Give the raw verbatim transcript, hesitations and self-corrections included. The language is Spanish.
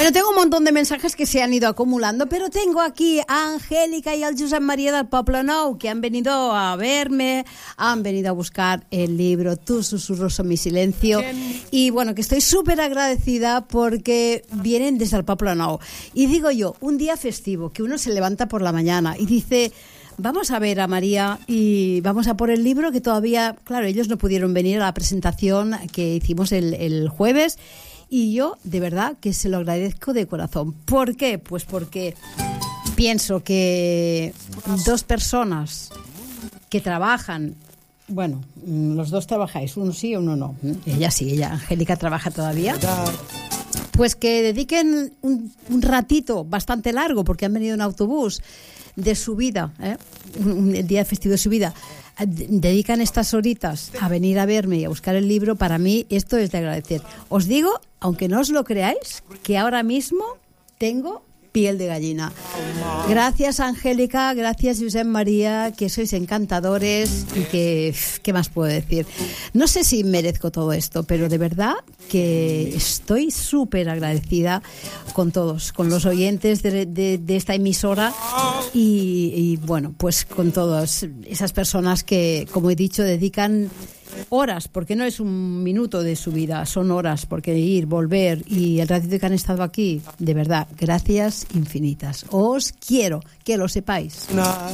Bueno, tengo un montón de mensajes que se han ido acumulando, pero tengo aquí a Angélica y al Josep María del Poblenou, que han venido a verme, han venido a buscar el libro Tus susurros son mi silencio, y bueno, que estoy súper agradecida porque vienen desde el Poblenou. Y digo yo, un día festivo, que uno se levanta por la mañana y dice... Vamos a ver a María y vamos a por el libro, que todavía, claro, ellos no pudieron venir a la presentación que hicimos el, el jueves, y yo de verdad que se lo agradezco de corazón. ¿Por qué? Pues porque pienso que dos personas que trabajan, bueno, los dos trabajáis, uno sí y uno no, ella sí, ella, Angélica, trabaja todavía, pues que dediquen un, un ratito bastante largo, porque han venido en autobús, de su vida, ¿eh? un, un día festivo de su vida, dedican estas horitas a venir a verme y a buscar el libro. Para mí esto es de agradecer. Os digo, aunque no os lo creáis, que ahora mismo tengo piel de gallina. Gracias, Angélica, gracias, Josep María, que sois encantadores y que, ¿qué más puedo decir? No sé si merezco todo esto, pero de verdad que estoy súper agradecida con todos, con los oyentes de, de, de esta emisora y, y bueno, pues con todas esas personas que, como he dicho, dedican horas, porque no es un minuto de su vida, son horas, porque ir, volver y el ratito que han estado aquí, de verdad, gracias infinitas. Os quiero, que lo sepáis.